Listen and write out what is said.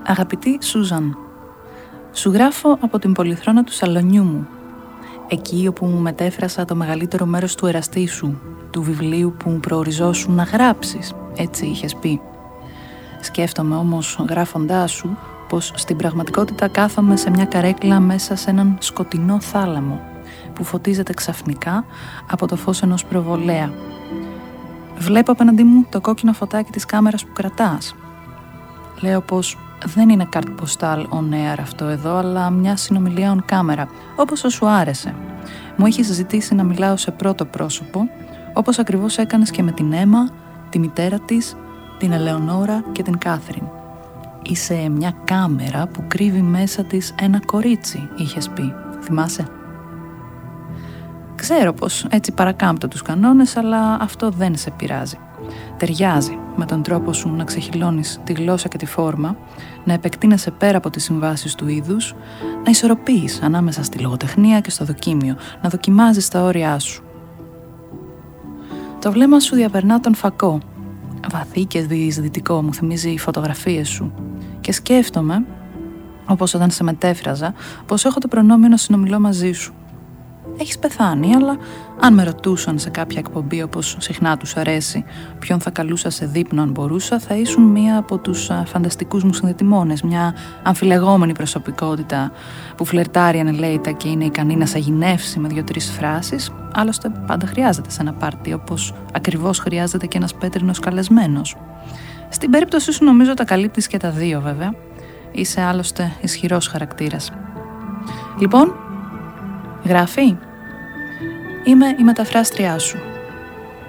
Αγαπητή Σούζαν, σου γράφω από την πολυθρόνα του σαλονιού μου, εκεί όπου μου μετέφρασα το μεγαλύτερο μέρος του εραστή σου, του βιβλίου που μου προοριζόσουν να γράψεις, έτσι είχες πει. Σκέφτομαι όμως γράφοντάς σου πως στην πραγματικότητα κάθομαι σε μια καρέκλα μέσα σε έναν σκοτεινό θάλαμο που φωτίζεται ξαφνικά από το φως ενός προβολέα. Βλέπω απέναντί μου το κόκκινο φωτάκι της κάμερας που κρατάς. Λέω πως δεν είναι κάρτ ποστάλ on air αυτό εδώ, αλλά μια συνομιλία on camera, όπως σου άρεσε. Μου έχεις ζητήσει να μιλάω σε πρώτο πρόσωπο, όπως ακριβώς έκανες και με την Έμα, τη μητέρα της, την Ελεονόρα και την Κάθριν. Είσαι μια κάμερα που κρύβει μέσα της ένα κορίτσι, είχες πει. Θυμάσαι? Ξέρω πως έτσι παρακάμπτω τους κανόνες, αλλά αυτό δεν σε πειράζει. Ταιριάζει με τον τρόπο σου να ξεχυλώνεις τη γλώσσα και τη φόρμα, να επεκτείνεσαι πέρα από τις συμβάσεις του είδους, να ισορροπείς ανάμεσα στη λογοτεχνία και στο δοκίμιο, να δοκιμάζεις τα όρια σου. Το βλέμμα σου διαπερνά τον φακό, βαθύ και διεισδυτικό, μου θυμίζει οι φωτογραφίες σου, και σκέφτομαι, όπως όταν σε μετέφραζα, πως έχω το προνόμιο να συνομιλώ μαζί σου. Έχεις πεθάνει, αλλά αν με ρωτούσαν σε κάποια εκπομπή, όπως συχνά τους αρέσει, ποιον θα καλούσα σε δείπνο αν μπορούσα, θα ήσουν μία από τους φανταστικούς μου συνδετημόνες, μια αμφιλεγόμενη προσωπικότητα που φλερτάρει ανελαίητα και είναι ικανή να σαγηνεύσει με 2-3 φράσεις. Άλλωστε πάντα χρειάζεται σε ένα πάρτι, όπως ακριβώς χρειάζεται και ένας πέτρινος καλεσμένος. Στην περίπτωση σου νομίζω τα καλύπτεις και τα δύο βέβαια. Είσαι άλλωστε ισχυρός χαρακτήρας. Λοιπόν, γράφει. Είμαι η μεταφράστριά σου.